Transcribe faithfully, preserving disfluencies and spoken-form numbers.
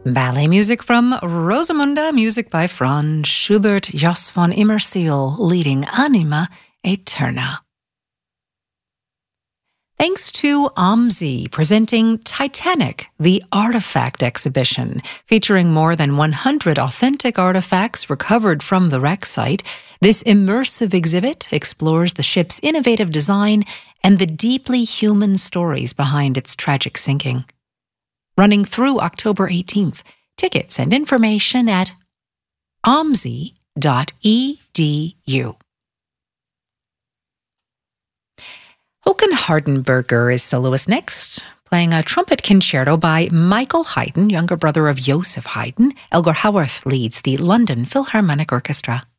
Ballet music from Rosamunde, music by Franz Schubert, Jos von Immersiel, leading Anima Eterna. Thanks to OMSI, presenting Titanic, the Artifact Exhibition, featuring more than one hundred authentic artifacts recovered from the wreck site. This immersive exhibit explores the ship's innovative design and the deeply human stories behind its tragic sinking. Running through October eighteenth. Tickets and information at omsi dot e d u. Håkan Hardenberger is soloist next, playing a trumpet concerto by Michael Haydn, younger brother of Joseph Haydn. Elgar Howarth leads the London Philharmonic Orchestra.